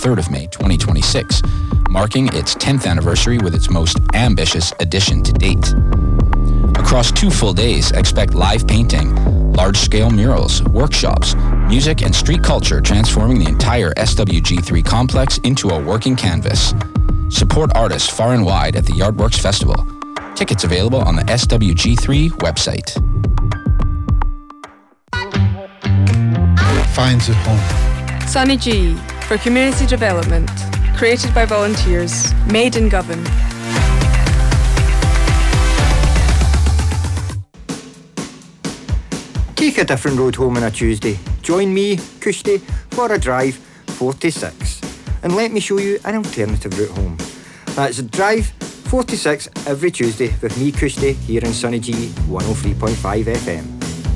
3rd of May 2026, marking its 10th anniversary with its most ambitious edition to date. Across 2 full days, expect live painting, large-scale murals, workshops, music and street culture transforming the entire SWG3 complex into a working canvas. Support artists far and wide at the Yardworks Festival. Tickets available on the SWG3 website. Finds at home. Sunny G for community development. Created by volunteers. Made in Govan. Take a different road home on a Tuesday. Join me, Kushti, for a drive 46 and let me show you an alternative route home. That's Drive 46 every Tuesday with me, Kushti, here on Sunny G 103.5 FM.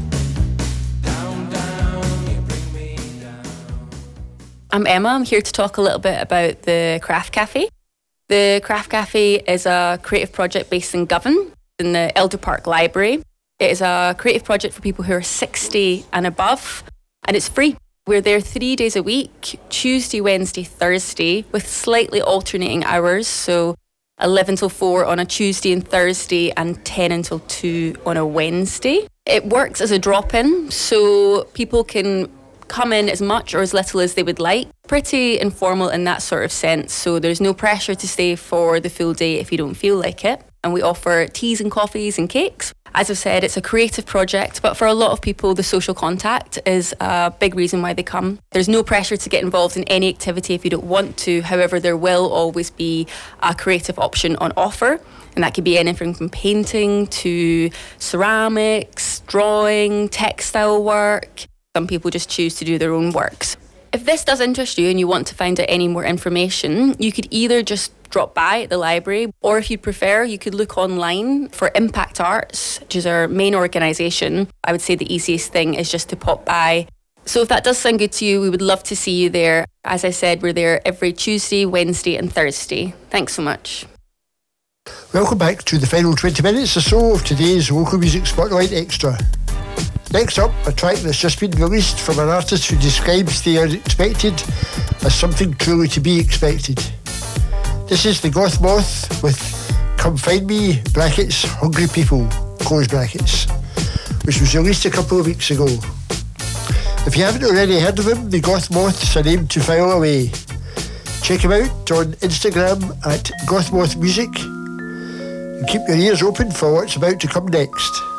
I'm Emma. I'm here to talk a little bit about the Craft Cafe. The Craft Cafe is a creative project based in Govan, in the Elder Park Library. It is a creative project for people who are 60 and above, and it's free. We're there 3 days a week, Tuesday, Wednesday, Thursday, with slightly alternating hours, so 11 till 4 on a Tuesday and Thursday, and 10 until 2 on a Wednesday. It works as a drop-in, so people can come in as much or as little as they would like. Pretty informal in that sort of sense, so there's no pressure to stay for the full day if you don't feel like it. And we offer teas and coffees and cakes. As I've said, it's a creative project, but for a lot of people, the social contact is a big reason why they come. There's no pressure to get involved in any activity if you don't want to. However, there will always be a creative option on offer. And that could be anything from painting to ceramics, drawing, textile work. Some people just choose to do their own works. If this does interest you and you want to find out any more information, you could either just drop by at the library, or if you'd prefer, you could look online for Impact Arts, which is our main organisation. I would say the easiest thing is just to pop by. So if that does sound good to you, we would love to see you there. As I said, we're there every Tuesday, Wednesday and Thursday. Thanks so much. Welcome back to the final 20 minutes or so of today's Local Music Spotlight Extra. Next up, a track that's just been released from an artist who describes the unexpected as something truly to be expected. This is the Goth Moth with Come Find Me, brackets, Hungry People, close brackets, which was released a couple of weeks ago. If you haven't already heard of him, the Goth Moth's a name to file away. Check him out on Instagram at Goth Moth Music and keep your ears open for what's about to come next.